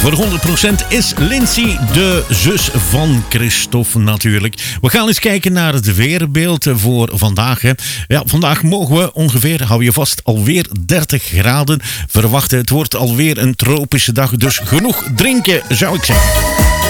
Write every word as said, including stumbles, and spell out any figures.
Voor honderd procent is Lindsay de zus van Christophe natuurlijk. We gaan eens kijken naar het weerbeeld voor vandaag. Hè. Ja, vandaag mogen we ongeveer, hou je vast, alweer dertig graden verwachten. Het wordt alweer een tropische dag, dus genoeg drinken zou ik zeggen.